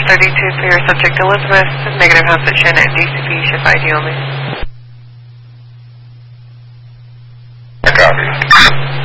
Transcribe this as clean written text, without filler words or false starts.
32 for your subject Elizabeth, negative house at Shannon, DCP, shift ID only. I copy.